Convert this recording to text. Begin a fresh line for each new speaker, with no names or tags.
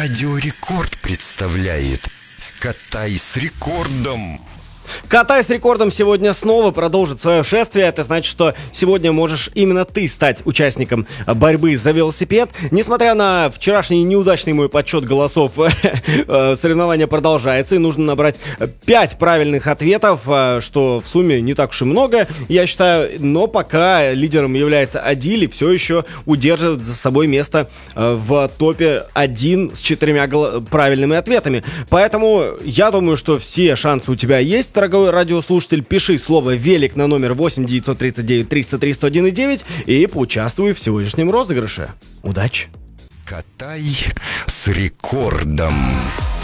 Радио Рекорд представляет «Катай с рекордом».
«Катай с рекордом» сегодня снова продолжит свое шествие. Это значит, что сегодня можешь именно ты стать участником борьбы за велосипед. Несмотря на вчерашний неудачный мой подсчет голосов, соревнование продолжается. И нужно набрать 5 правильных ответов, что в сумме не так уж и много, я считаю. Но пока лидером является Адиль, все еще удерживает за собой место в топе 1 с 4 правильными ответами. Поэтому я думаю, что все шансы у тебя есть, дорогой радиослушатель. Пиши слово «велик» на номер 8 939 303 101,9 и поучаствуй в сегодняшнем розыгрыше. Удачи!
«Катай с рекордом».